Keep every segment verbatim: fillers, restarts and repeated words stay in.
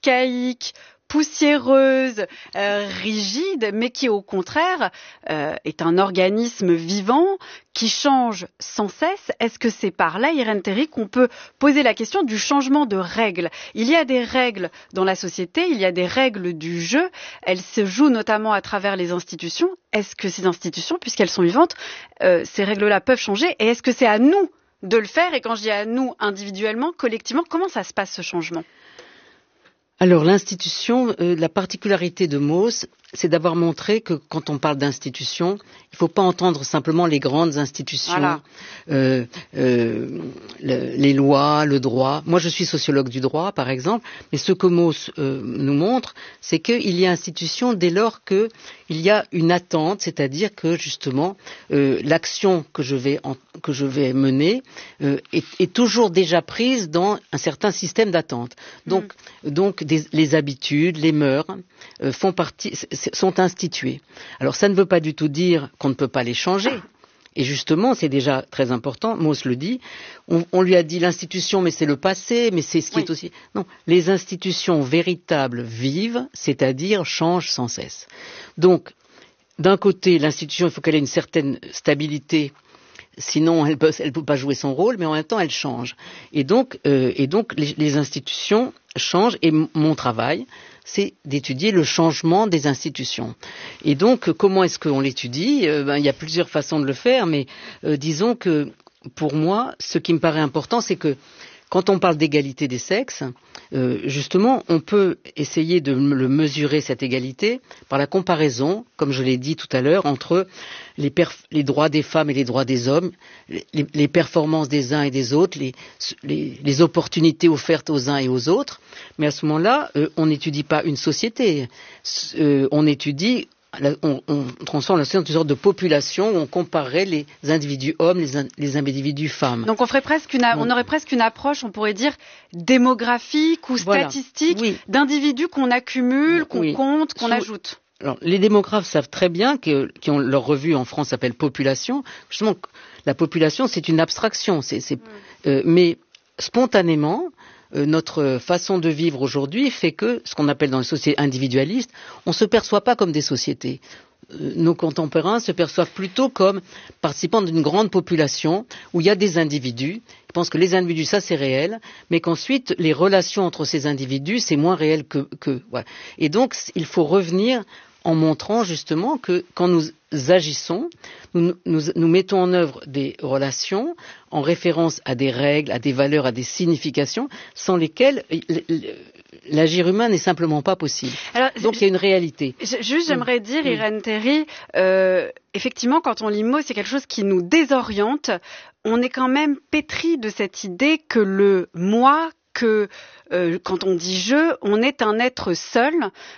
archaïque, poussiéreuse, euh, rigide, mais qui au contraire euh, est un organisme vivant qui change sans cesse. Est-ce que c'est par là, Irène Théry, qu'on peut poser la question du changement de règles? Il y a des règles dans la société, il y a des règles du jeu, elles se jouent notamment à travers les institutions. Est-ce que ces institutions, puisqu'elles sont vivantes, euh, ces règles-là peuvent changer? Et est-ce que c'est à nous de le faire? Et quand je dis à nous, individuellement, collectivement, comment ça se passe ce changement? Alors l'institution, euh, la particularité de Mauss, c'est d'avoir montré que quand on parle d'institution, il ne faut pas entendre simplement les grandes institutions, voilà. euh, euh, le, les lois, le droit. Moi, je suis sociologue du droit, par exemple, mais ce que Mauss euh, nous montre, c'est qu'il y a institution dès lors qu'il y a une attente, c'est-à-dire que justement euh, l'action que je vais en, que je vais mener euh, est, est toujours déjà prise dans un certain système d'attente. Donc, mmh. donc des, les habitudes, les mœurs euh, font partie. sont instituées. Alors ça ne veut pas du tout dire qu'on ne peut pas les changer. Et justement, c'est déjà très important, Mauss le dit, on, on lui a dit l'institution, mais c'est le passé, mais c'est ce qui oui. est aussi... Non, les institutions véritables vivent, c'est-à-dire changent sans cesse. Donc, d'un côté, l'institution, il faut qu'elle ait une certaine stabilité, sinon elle ne peut, elle peut pas jouer son rôle, mais en même temps, elle change. Et donc, euh, et donc les, les institutions changent, et m- mon travail, c'est d'étudier le changement des institutions. Et donc, comment est-ce qu'on l'étudie? euh, ben, il y a plusieurs façons de le faire, mais euh, disons que, pour moi, ce qui me paraît important, c'est que quand on parle d'égalité des sexes, euh, justement, on peut essayer de le mesurer, cette égalité, par la comparaison, comme je l'ai dit tout à l'heure, entre les, perf- les droits des femmes et les droits des hommes, les, les performances des uns et des autres, les, les, les opportunités offertes aux uns et aux autres. Mais à ce moment-là, euh, on n'étudie pas une société, euh, on étudie... On, on transforme la société en une sorte de population où on comparerait les individus hommes, les, in, les individus femmes. Donc on ferait presque une, a, on aurait presque une approche, on pourrait dire démographique ou statistique, voilà. oui. d'individus qu'on accumule, qu'on oui. compte, qu'on Sous, ajoute. Alors, les démographes savent très bien que, qui ont leur revue en France s'appelle Population. Justement, la population c'est une abstraction, c'est, c'est, mm. euh, mais spontanément. Notre façon de vivre aujourd'hui fait que, ce qu'on appelle dans les sociétés individualistes, on ne se perçoit pas comme des sociétés. Nos contemporains se perçoivent plutôt comme participants d'une grande population où il y a des individus. Ils pensent que les individus, ça c'est réel, mais qu'ensuite les relations entre ces individus, c'est moins réel que... que voilà. Et donc, il faut revenir en montrant justement que quand nous agissons, nous, nous, nous mettons en œuvre des relations en référence à des règles, à des valeurs, à des significations, sans lesquelles l'agir humain n'est simplement pas possible. Alors, donc il y a une réalité. Juste, j'aimerais dire, Irène Théry, euh, effectivement, quand on lit Mauss, c'est quelque chose qui nous désoriente. On est quand même pétri de cette idée que le moi, que euh, quand on dit je, on est un être seul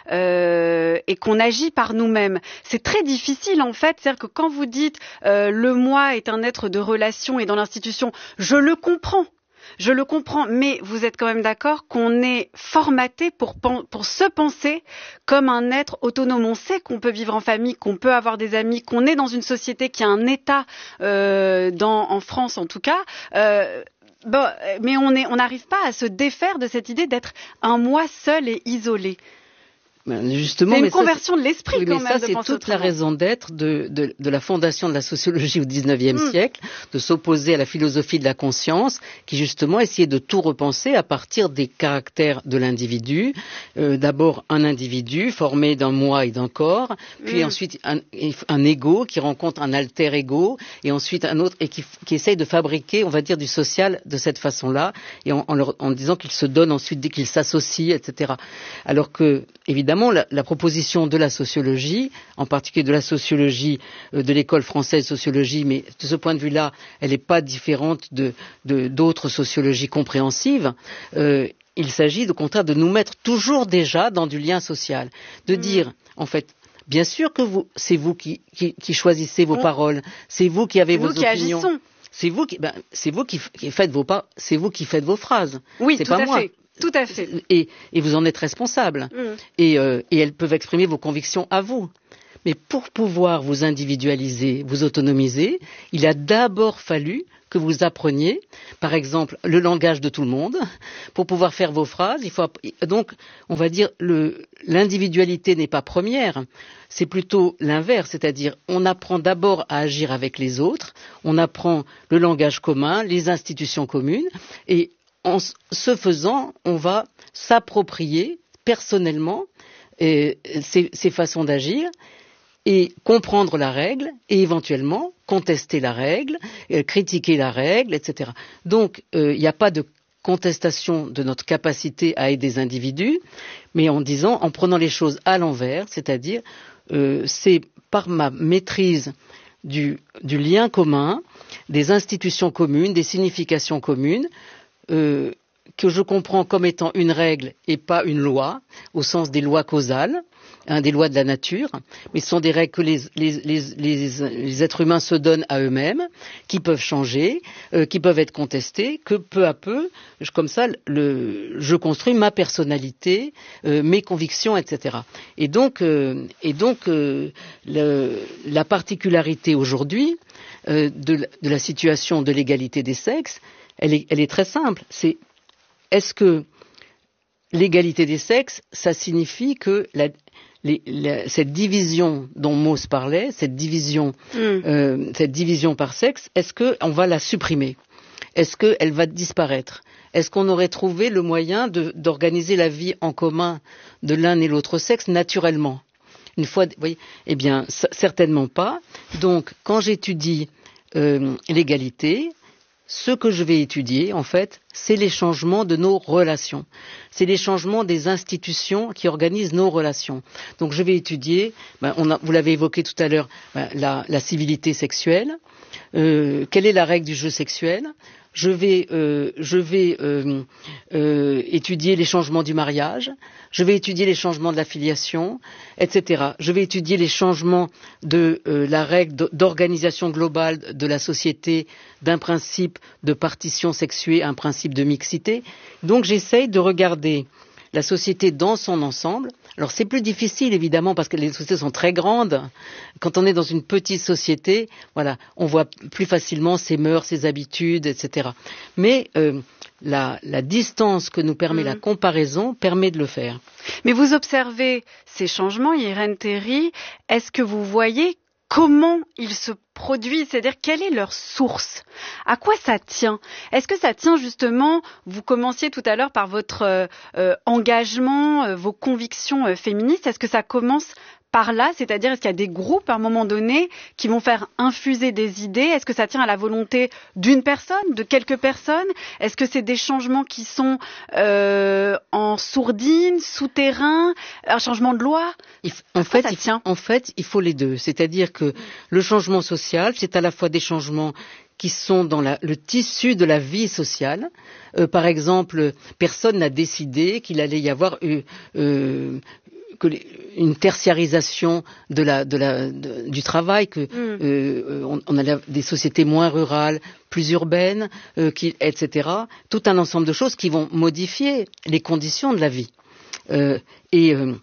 euh, et qu'on agit par nous-mêmes. C'est très difficile en fait, c'est-à-dire que quand vous dites euh, le moi est un être de relation et dans l'institution, je le comprends. Je le comprends, mais vous êtes quand même d'accord qu'on est formaté pour, pour se penser comme un être autonome. On sait qu'on peut vivre en famille, qu'on peut avoir des amis, qu'on est dans une société qui a un État, euh, dans, en France en tout cas. Euh, Bon, mais on est, on n'arrive pas à se défaire de cette idée d'être un moi seul et isolé. Justement, c'est une mais conversion ça, de l'esprit oui, quand mais même. Ça, de c'est toute autrement. la raison d'être de, de, de la fondation de la sociologie au dix-neuvième mmh. siècle, de s'opposer à la philosophie de la conscience, qui justement essayait de tout repenser à partir des caractères de l'individu. Euh, d'abord un individu formé d'un moi et d'un corps, puis mmh. ensuite un, un ego qui rencontre un alter ego, et ensuite un autre et qui, qui essaye de fabriquer, on va dire, du social de cette façon-là, et en, en, leur, en disant qu'il se donne ensuite dès qu'il s'associe, et cetera. Alors que, évidemment, la, la proposition de la sociologie, en particulier de la sociologie euh, de l'école française de sociologie, mais de ce point de vue-là, elle n'est pas différente de, de, d'autres sociologies compréhensives. Euh, il s'agit au contraire de nous mettre toujours déjà dans du lien social, de mmh. dire, en fait, bien sûr que vous, c'est vous qui, qui, qui choisissez vos mmh. paroles, c'est vous qui avez c'est vos nous opinions. Qui agissons. C'est vous qui, ben, c'est vous qui, qui faites vos pas, c'est vous qui faites vos phrases. Oui, c'est tout pas à moi. fait. Tout à fait. Et, et vous en êtes responsable. Mmh. Et, euh, et elles peuvent exprimer vos convictions à vous. Mais pour pouvoir vous individualiser, vous autonomiser, il a d'abord fallu que vous appreniez, par exemple, le langage de tout le monde. Pour pouvoir faire vos phrases, il faut donc, on va dire, le, l'individualité n'est pas première, c'est plutôt l'inverse, c'est-à-dire on apprend d'abord à agir avec les autres, on apprend le langage commun, les institutions communes, et en ce faisant, on va s'approprier personnellement et, ces, ces façons d'agir et comprendre la règle et éventuellement contester la règle, euh, critiquer la règle, et cetera. Donc, euh, il n'y a pas de contestation de notre capacité à aider des individus, mais en disant, en prenant les choses à l'envers, c'est-à-dire, euh, c'est par ma maîtrise du, du lien commun, des institutions communes, des significations communes, euh, que je comprends comme étant une règle et pas une loi, au sens des lois causales, hein, des lois de la nature, mais ce sont des règles que les, les, les, les, les êtres humains se donnent à eux-mêmes, qui peuvent changer, euh, qui peuvent être contestées, que peu à peu, je, comme ça, le, je construis ma personnalité, euh, mes convictions, et cetera. Et donc, euh, et donc euh, le, la particularité aujourd'hui euh, de, de la situation de l'égalité des sexes, elle est, elle est très simple. C'est est-ce que l'égalité des sexes, ça signifie que la, les, la, cette division dont Mauss parlait, cette division, mm. euh, cette division par sexe, est-ce qu'on va la supprimer? Est-ce qu'elle va disparaître? Est-ce qu'on aurait trouvé le moyen de, d'organiser la vie en commun de l'un et l'autre sexe naturellement? Une fois, vous voyez, eh bien, certainement pas. Donc, quand j'étudie euh, l'égalité, ce que je vais étudier, en fait, c'est les changements de nos relations. C'est les changements des institutions qui organisent nos relations. Donc, je vais étudier, ben, on a, vous l'avez évoqué tout à l'heure, ben, la, la civilité sexuelle. Euh, quelle est la règle du jeu sexuel? Je vais, euh, je vais euh, euh, étudier les changements du mariage, je vais étudier les changements de la filiation, et cetera. Je vais étudier les changements de euh, la règle d'organisation globale de la société, d'un principe de partition sexuée à un principe de mixité. Donc j'essaye de regarder la société dans son ensemble. Alors c'est plus difficile évidemment parce que les sociétés sont très grandes. Quand on est dans une petite société, voilà, on voit plus facilement ses mœurs, ses habitudes, et cetera. Mais euh, la, la distance que nous permet mmh. la comparaison permet de le faire. Mais vous observez ces changements, Irène Théry. Est-ce que vous voyez comment ils se produisent, c'est-à-dire quelle est leur source? À quoi ça tient? Est-ce que ça tient justement, vous commenciez tout à l'heure par votre euh, euh, engagement, euh, vos convictions euh, féministes, est-ce que ça commence par là, c'est-à-dire est-ce qu'il y a des groupes à un moment donné qui vont faire infuser des idées? Est-ce que ça tient à la volonté d'une personne, de quelques personnes? Est-ce que c'est des changements qui sont euh, en sourdine, souterrains, un changement de loi? En fait, il, en fait, il faut les deux. C'est-à-dire que le changement social, c'est à la fois des changements qui sont dans la, le tissu de la vie sociale. Euh, par exemple, personne n'a décidé qu'il allait y avoir euh, euh, que les, une tertiarisation de la, de la, de, du travail, que mm. euh, on, on a des sociétés moins rurales, plus urbaines, euh, qui, et cetera. Tout un ensemble de choses qui vont modifier les conditions de la vie. Euh, et, euh,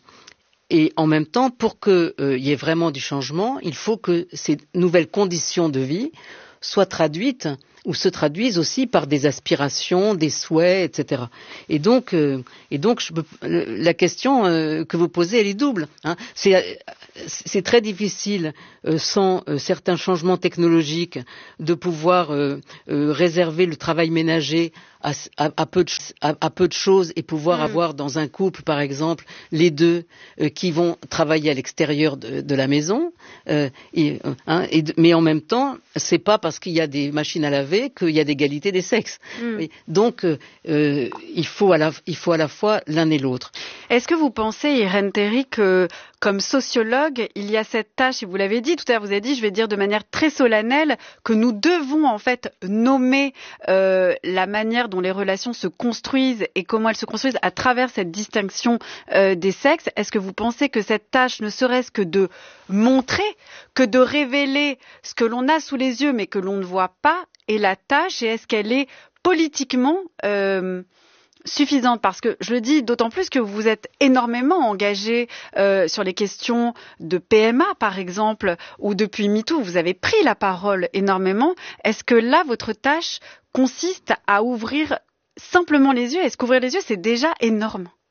et en même temps, pour qu'il euh, y ait vraiment du changement, il faut que ces nouvelles conditions de vie soient traduites ou se traduisent aussi par des aspirations, des souhaits, et cetera. Et donc, euh, et donc je peux, la question euh, que vous posez, elle est double. Hein. C'est, c'est très difficile, euh, sans euh, certains changements technologiques, de pouvoir euh, euh, réserver le travail ménager à, à, à, peu, de, à, à peu de choses et pouvoir mmh. avoir dans un couple, par exemple, les deux euh, qui vont travailler à l'extérieur de, de la maison. Euh, et, hein, et, mais en même temps, c'est pas parce qu'il y a des machines à laver qu'il y a d'égalité des sexes. Mm. Donc, euh, il, faut à la, il faut à la fois l'un et l'autre. Est-ce que vous pensez, Irène Théry, que comme sociologue, il y a cette tâche, et vous l'avez dit tout à l'heure, vous avez dit, je vais dire de manière très solennelle, que nous devons en fait nommer euh, la manière dont les relations se construisent et comment elles se construisent à travers cette distinction euh, des sexes. Est-ce que vous pensez que cette tâche, ne serait-ce que de montrer, que de révéler ce que l'on a sous les yeux mais que l'on ne voit pas, est la tâche, et est-ce qu'elle est politiquement euh, suffisante? Parce que je le dis d'autant plus que vous êtes énormément engagé euh, sur les questions de P M A, par exemple, ou depuis MeToo, vous avez pris la parole énormément. Est-ce que là, votre tâche consiste à ouvrir simplement les yeux? Est-ce qu'ouvrir les yeux, c'est déjà énorme?